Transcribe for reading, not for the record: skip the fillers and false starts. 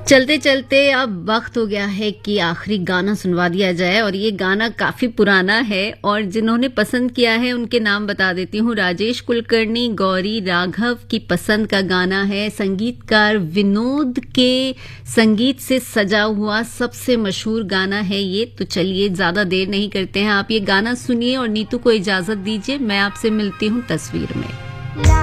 चलते चलते अब वक्त हो गया है कि आखिरी गाना सुनवा दिया जाए और ये गाना काफी पुराना है और जिन्होंने पसंद किया है उनके नाम बता देती हूँ। राजेश कुलकर्णी, गौरी राघव की पसंद का गाना है। संगीतकार विनोद के संगीत से सजा हुआ सबसे मशहूर गाना है ये। तो चलिए ज्यादा देर नहीं करते हैं, आप ये गाना सुनिए और नीतू को इजाजत दीजिए। मैं आपसे मिलती हूँ तस्वीर में।